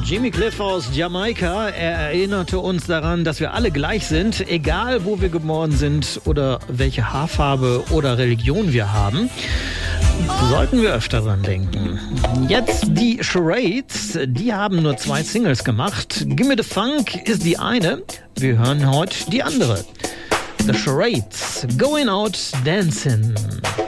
Jimmy Cliff aus Jamaika, er erinnerte uns daran, dass wir alle gleich sind, egal wo wir geboren sind oder welche Haarfarbe oder Religion wir haben. Sollten wir öfter dran denken. Jetzt die Charades, die haben nur 2 Singles gemacht. Gimme the Funk ist die eine, wir hören heute die andere. The Charades, Going Out Dancing.